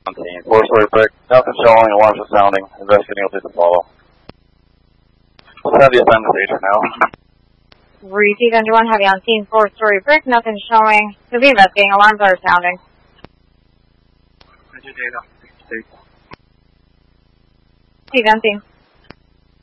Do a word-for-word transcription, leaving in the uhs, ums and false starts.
On scene. Four-story brick. Nothing showing. Alarms are sounding. Investigating will to follow. Let's have you ascend the stage for now. Repeat under one, heavy on scene, four-story brick, nothing showing. To be investigating, alarms are sounding. Roger, data. See, on scene.